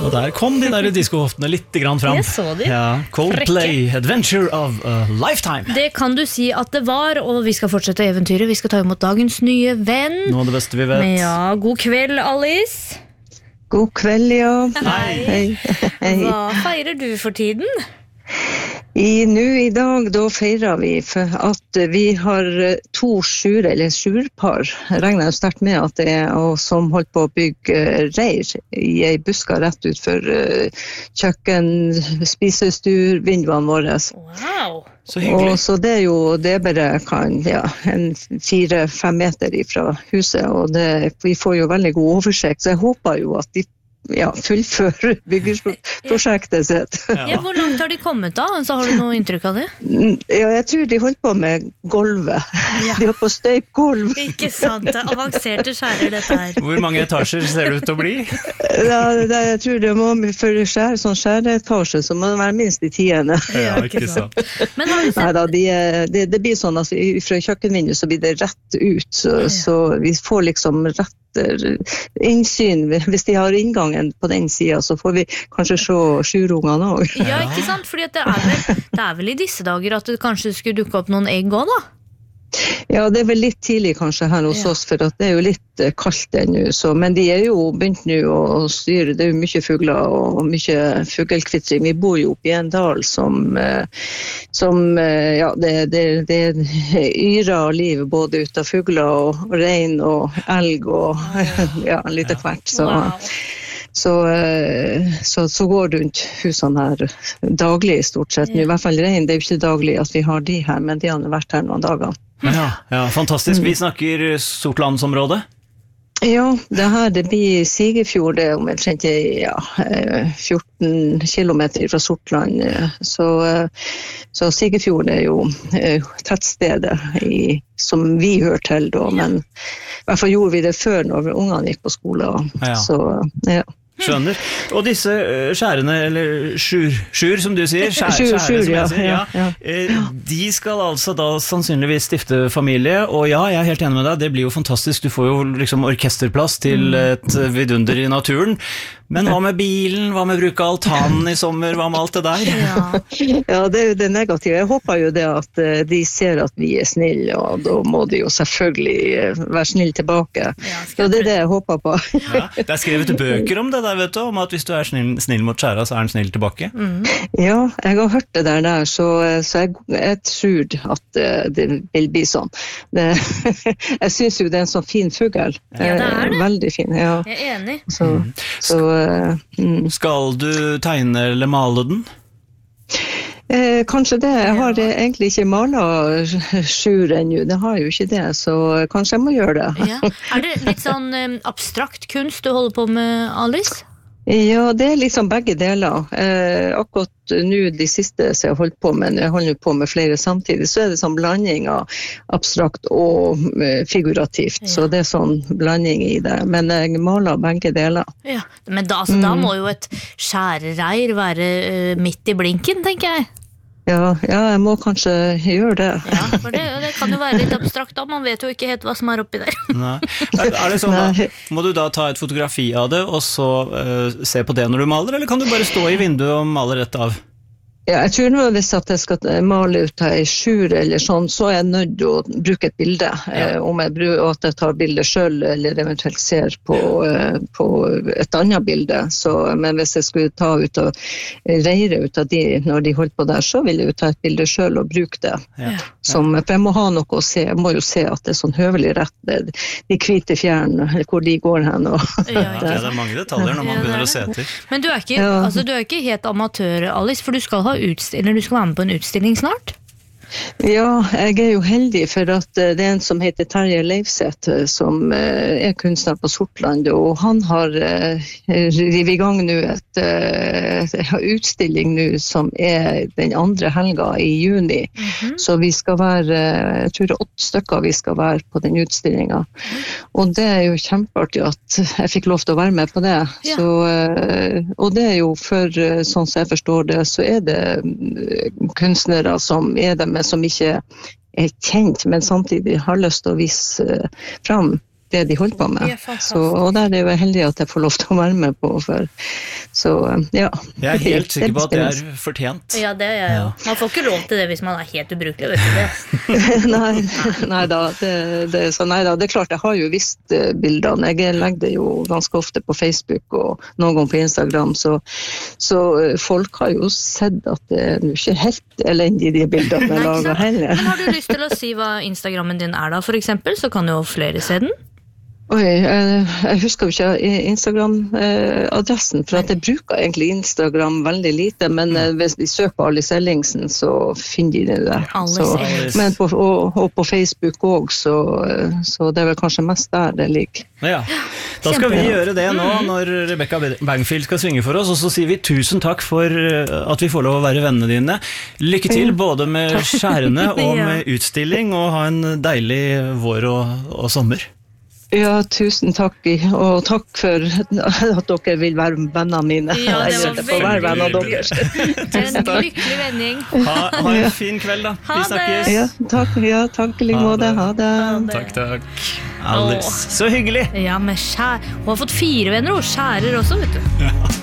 Og der kom de der diskohoftene litt grann fram. Jeg så de. Ja, Coldplay, Adventure of a Lifetime. Det kan du si at det var, og vi skal fortsette eventyret. Vi skal ta imot dagens nye venn. Noe av det beste vi vet. Ja, god kveld, Alice. God kveld, ja. Hei. Hva feirer du for tiden? I dag da feirer vi for at vi har 2 sjurpar, regner jeg sterkt med at det og som holdt på å bygge reir i en buska rett ut for kjøkken, spisestur, vinduene våre. Wow! Så hyggelig. Og så det jo, det bare kan, en 4-5 meter ifra huset, og vi får jo veldig god oversikt, så jeg håper jo at de fullføre byggeprosjektet sitt. Ja, hvor langt har de kommet da? Så har du noe inntrykk av det? Ja, jeg tror de holdt på med gulvet. Ja. De har på støyp gulv. Ikke sant, det er avanserte skjærer dette her. Hvor mange etasjer ser det ut til å bli? Jeg tror det må, for sånn skjæreetasje, så må det være minst i 10. Ja, ikke sant. Men har du sett... Neida, det blir sånn, altså, fra kjøkkenvinduet så blir det rett ut, så vi får liksom rett innsyn. Hvis de har inngangen på den siden, så får vi kanskje se sjurungene også. Ja, ikke sant? Fordi at det er vel i disse dager at det kanskje skulle dukke opp noen egg også da? Ja, det vel litt tidlig kanskje her hos oss, for at det jo litt kaldt ennå, men de jo begynt nå å styre. Det jo mye fugler og mye fugelkvittring. Vi bor jo oppe i en dal som det yrer av liv, både ut av fugler og rein og elg og litt av hvert. Så går rundt husene her daglig stort sett. I hvert fall rein, det jo ikke daglig at vi har de her, men de har vært her noen dager. Ja, fantastisk. Vi snakker Sortlandsområdet. Ja, det blir Sigefjord, det omtrent 14 kilometer fra Sortland. Så Sigefjord jo tettstedet som vi hører til da, men i hvert fall gjorde vi det før når ungene gikk på skole. Så, ja. Skjønner. Og disse skjærene, eller sjur som du sier, skjære som jeg sier, de skal altså da sannsynligvis stifte familie, og jeg helt enig med deg, det blir jo fantastisk, du får jo liksom orkesterplass til et vidunder i naturen, men hva med bilen, hva med bruk av altanen i sommer, hva med alt det der? Ja, det jo det negative. Jeg håper jo det at de ser at vi snille, og da må de jo selvfølgelig være snille tilbake. Så det det jeg håper på. Ja, det skrevet bøker om det der, vet du, om at hvis du snill mot skjæra, så den snill tilbake. Ja, jeg har hørt det der, så jeg tror at det vil bli sånn. Jeg synes jo det en sånn fin fugl. Ja, det det. Veldig fin, ja. Jeg enig. Skal du tegne eller male den? Kanskje det. Jeg har egentlig ikke malet sjur ennå. Det har jo ikke det, så kanskje jeg må gjøre det. Ja. Det litt sånn abstrakt kunst du holder på med, Alice? Ja, det liksom begge deler. Akkurat nå de siste som jeg har holdt på med, jeg holder på med flere samtidig, så det sånn blanding av abstrakt og figurativt. Så det sånn blanding i det. Men jeg maler begge deler. Ja, men da må jo et skjærereir være midt i blinken, tenker jeg. Ja, jeg må kanskje gjøre det. Ja, for det kan jo være litt abstrakt da, man vet jo ikke helt hva som oppi der. Nei. Det sånn da, må du da ta et fotografi av det, og så se på det når du maler, eller kan du bare stå i vinduet og male rett av? Ja, jeg tror nå hvis at jeg skal male ut av en sjur eller sånn, så jeg nødt til å bruke et bilde. Om jeg at jeg tar bildet selv, eller eventuelt ser på et annet bilde. Men hvis jeg skulle ta ut og reire ut av de når de holdt på der, så vil jeg jo ta et bilde selv og bruke det. For jeg må ha noe å se. Jeg må jo se at det sånn høvelig rett. De hvite fjerne, hvor de går hen. Det mange detaljer når man begynner å se etter. Men du ikke helt amatør, Alice, for du skal være med på en utstilling snart? Ja, jeg jo heldig for at det en som heter Terje Leifseth som kunstner på Sortland, og han har rivet i gang nå et utstilling nå som den andre helga i juni. Så vi skal være, jeg tror det 8 stykker vi skal være på den utstillingen. Og det jo kjempeartig at jeg fikk lov til å være med på det. Så, og det jo for, sånn som jeg forstår det, så det kunstnere som det med som ikke kjent, men samtidig har lyst til å vise fram det de holder på med. Så, og der er jeg heldig at jeg får lov til å være med på. Så ja. Jeg er helt sikker på at det er fortjent. Ja, det er jeg jo. Man får ikke lov til det hvis man er helt ubrukelig, vet du det. nei da, det er klart, jeg har jo visst bildene. Jeg legger det jo ganske ofte på Facebook og noen ganger på Instagram, så folk har jo sett at det er ikke helt elendig de bildene jeg lager heller. Men har du lyst til å si hva Instagrammen din er da, for eksempel? Så kan jo flere se den. Oi, jeg husker jo ikke Instagram-adressen, for at jeg bruker egentlig Instagram veldig lite, men hvis de søker på Alice Ellingsen, så finner de det der. Men på Facebook også, så det er vel kanskje mest der det ligger. Ja, da skal vi gjøre det nå, når Rebecca Bangfield skal synge for oss, og så sier vi tusen takk for at vi får lov å være vennene dine. Lykke til både med skjærene og med utstilling, og ha en deilig vår og sommer. Ja, tusen takk, og takk for at dere vil være vennene mine. Ja, det var veldig hyggelig. En lykkelig vending. Ha en fin kveld da. Vi snakkes. Ja, takk i like måte. Ha det. Takk. Alice, så hyggelig. Ja, men hun har fått 4 venner, og skjærer også, vet du.